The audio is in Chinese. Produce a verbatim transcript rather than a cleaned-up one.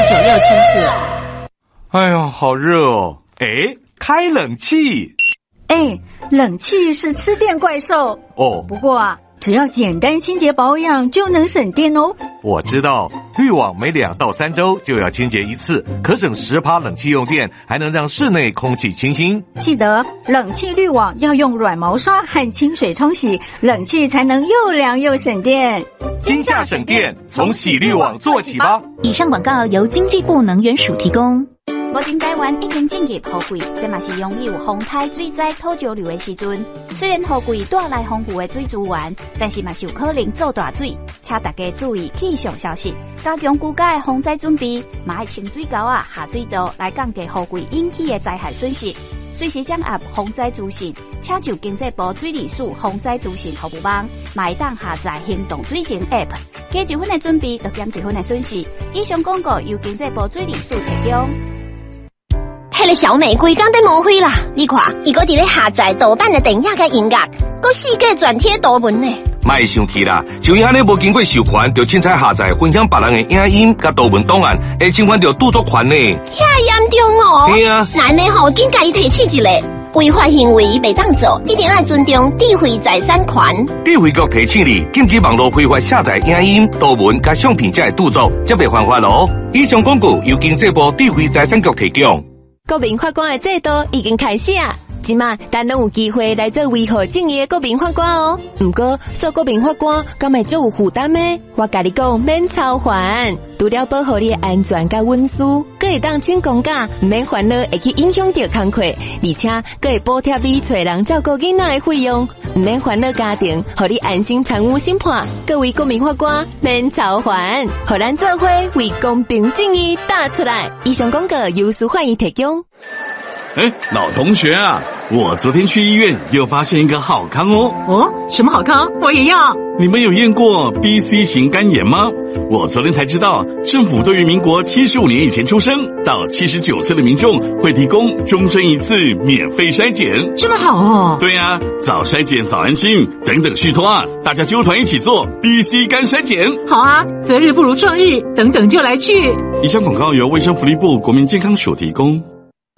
九六千克。 哎呀，好热哦！哎，开冷气。 哎，冷气是吃电怪兽哦。 不过啊，只要简单清洁保养就能省电哦。 我知道，滤网每两到三周就要清洁一次，可省十趴冷气用电，还能让室内空气清新。 记得冷气滤网要用软毛刷和清水冲洗，冷气才能又凉又省电。 今夏省电，从洗滤网做起吧。 以上广告由经济部能源署提供。 目前台湾已经进入雨季，这嘛是拥有风台、水灾、土石流的时阵。虽然雨季带来丰富的水资源，但是嘛是有可能造大水，请大家注意气象消息，加强居家的防灾准备，嘛爱清水沟啊、下水道来降低雨季引起的灾害损失。随时掌握防灾资讯，请就经济部水利署防灾资讯服务网，买当下载行动水情 App， 加一分的准备，就减一分的损失。以上广告由经济部水利署提供。 迄个小美规工在抹灰啦！你看，伊搁伫咧下载盗版的电影甲音乐，搁四界转贴图文呢。 莫生气啦，像伊安尼无经过授权，就凊彩下载分享别人的影音甲图文档案，会侵犯到著作权呢。 遐严重哦！ 对啊， 难呢吼，紧甲伊提起一个。违法行为袂当做，一定要尊重智慧财产权。 智慧局提醒你，禁止网络非法下载影音、图文甲相片才会著作，则袂犯法咯。以上广告由经济部智慧财产局提供。 国民法官的制度已经开始啊！即马咱拢有机会来做维护正义的国民法官哦。不过，做国民法官敢会足有负担呢？我甲你讲，免操烦，除了保护你的安全甲隐私，佫会当请公假，唔免烦恼会去影响到工课，而且佫会补贴你找人照顾囡仔的费用，唔免烦恼家庭，互你安心参与审判。各位国民法官，免操烦，互咱做伙为公平正义打出来。以上广告由司法院提供。 哎，老同学啊，我昨天去医院又发现一个好康哦。 哦，什么好康？我也要。 你们有验过 B C 型肝炎吗？我昨天才知道，政府对于民国七十五年以前出生到七十九岁的民众会提供终身一次免费筛检。 这么好哦。 对啊，早筛检早安心，等等续托啊，大家纠团一起做 B C 肝筛检。 好啊，择日不如撞日，等等就来去。 以上广告由卫生福利部国民健康署提供。